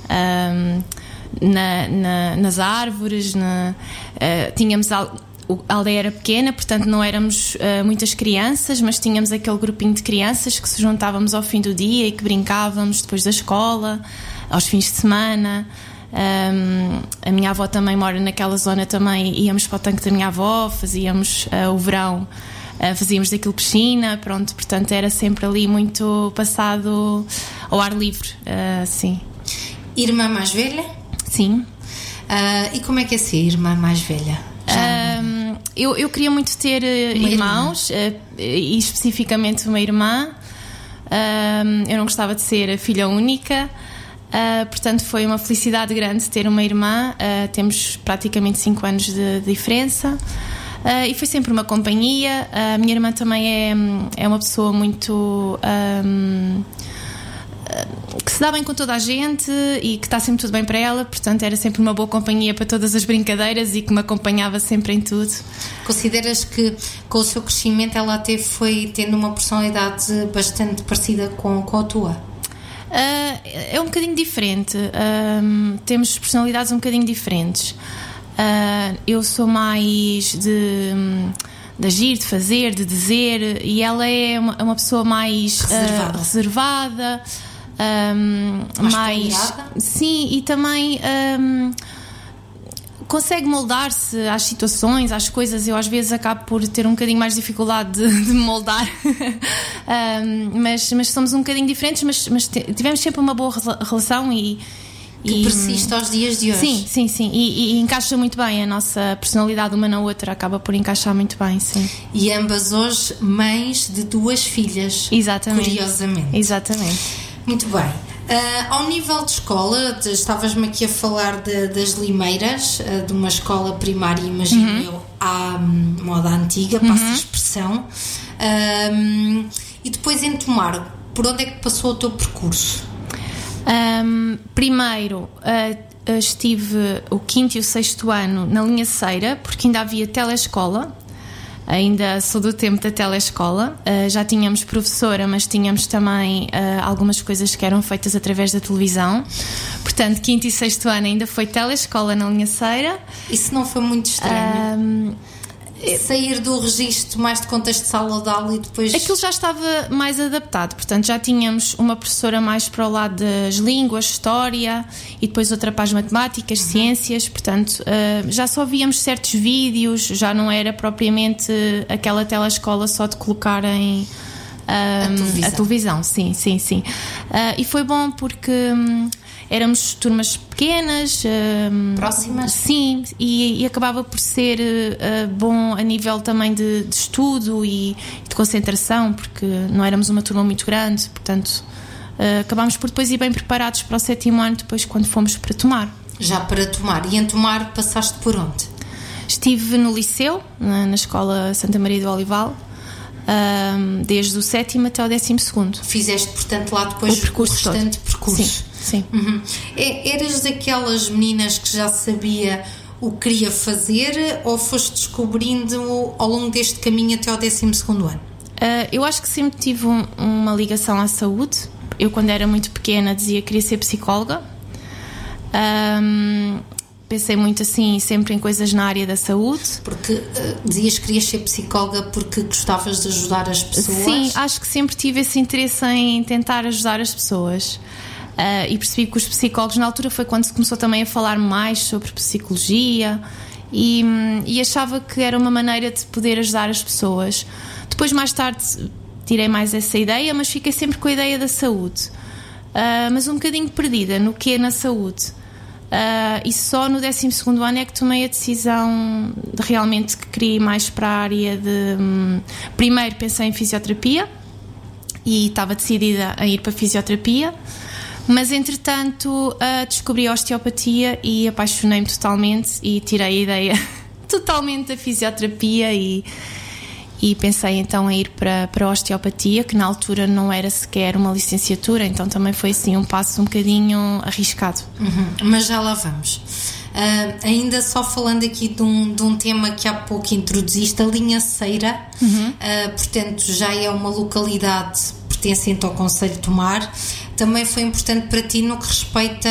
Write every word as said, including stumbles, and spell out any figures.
um, na, na, nas árvores, na, uh, tínhamos al- a aldeia era pequena, portanto não éramos uh, muitas crianças, mas tínhamos aquele grupinho de crianças que se juntávamos ao fim do dia e que brincávamos depois da escola, aos fins de semana. Um, a minha avó também mora naquela zona, também íamos para o tanque da minha avó, fazíamos uh, o verão, uh, fazíamos daquilo piscina, pronto, portanto era sempre ali muito passado ao ar livre, uh, sim. Irmã mais velha? Sim. Uh, e como é que é ser irmã mais velha? Um, eu, eu queria muito ter uh, irmãos, uh, e especificamente uma irmã. Um, eu não gostava de ser a filha única, uh, portanto foi uma felicidade grande ter uma irmã. Uh, temos praticamente cinco anos de, de diferença, uh, e foi sempre uma companhia. Uh, a minha irmã também é, é uma pessoa muito... Um, que se dá bem com toda a gente e que está sempre tudo bem para ela, portanto era sempre uma boa companhia para todas as brincadeiras e que me acompanhava sempre em tudo. Consideras que com o seu crescimento ela até foi tendo uma personalidade bastante parecida com, com a tua? Uh, é um bocadinho diferente, uh, temos personalidades um bocadinho diferentes. Uh, eu sou mais de... de agir, de fazer, de dizer, e ela é uma, uma pessoa mais reservada, uh, reservada um, mais, mais sim, e também um, consegue moldar-se às situações, às coisas. Eu às vezes acabo por ter um bocadinho mais dificuldade de, de me moldar, um, mas, mas somos um bocadinho diferentes, mas, mas tivemos sempre uma boa relação e que e, persiste aos dias de hoje. Sim, sim, sim. E, e encaixa muito bem. A nossa personalidade uma na outra acaba por encaixar muito bem, sim. E ambas hoje mães de duas filhas. Exatamente. Curiosamente. Exatamente. Muito bem. Uh, ao nível de escola, estavas-me aqui a falar de, das Limeiras, uh, de uma escola primária, imagino uhum. eu, à moda antiga, uhum. passa a expressão. Uh, e depois em Tomar, por onde é que passou o teu percurso? Um, primeiro uh, estive o quinto e o sexto ano na linha Ceira, porque ainda havia telescola. Ainda sou do tempo da telescola. Uh, já tínhamos professora, mas tínhamos também uh, algumas coisas que eram feitas através da televisão. Portanto, quinto e sexto ano ainda foi telescola na linha Ceira. Isso não foi muito estranho? Um, sair do registro mais de contexto de sala de aula e depois... Aquilo já estava mais adaptado, portanto já tínhamos uma professora mais para o lado das línguas, história, e depois outra para as matemáticas, uhum. ciências, portanto uh, já só víamos certos vídeos, já não era propriamente aquela telescola só de colocarem um, a, televisão. a televisão, sim, sim, sim. Uh, e foi bom porque... Um, éramos turmas pequenas, uh, próximas, sim, e, e acabava por ser uh, bom a nível também de, de estudo e de concentração, porque não éramos uma turma muito grande, portanto uh, acabámos por depois ir bem preparados para o sétimo ano, depois quando fomos para Tomar. Já para Tomar. E em Tomar passaste por onde? Estive no liceu, na, na escola Santa Maria do Olival, uh, desde o sétimo até o décimo segundo. Fizeste, portanto, lá depois o, percurso o restante todo. percurso. Sim. Sim. Uhum. Eras daquelas meninas que já sabia o que queria fazer ou foste descobrindo ao longo deste caminho até ao décimo segundo ano? Uh, eu acho que sempre tive um, uma ligação à saúde. Eu, quando era muito pequena, dizia que queria ser psicóloga. Um, pensei muito assim, sempre em coisas na área da saúde. Porque uh, dizias que querias ser psicóloga porque gostavas de ajudar as pessoas? Sim, acho que sempre tive esse interesse em tentar ajudar as pessoas. Uh, e percebi que os psicólogos, na altura foi quando se começou também a falar mais sobre psicologia e, e achava que era uma maneira de poder ajudar as pessoas. Depois, mais tarde, tirei mais essa ideia, mas fiquei sempre com a ideia da saúde, uh, mas um bocadinho perdida no que é na saúde. Uh, e só no décimo segundo ano é que tomei a decisão de realmente que queria ir mais para a área de... Um, primeiro pensei em fisioterapia e estava decidida a ir para a fisioterapia. Mas, entretanto, uh, descobri a osteopatia e apaixonei-me totalmente e tirei a ideia totalmente da fisioterapia e, e pensei então em ir para, para a osteopatia, que na altura não era sequer uma licenciatura, então também foi assim um passo um bocadinho arriscado. Uhum, mas já lá vamos. Uh, ainda só falando aqui de um, de um tema que há pouco introduziste, a linha Ceira, uhum. uh, portanto já é uma localidade pertencente ao concelho de Tomar. Também foi importante para ti no que respeita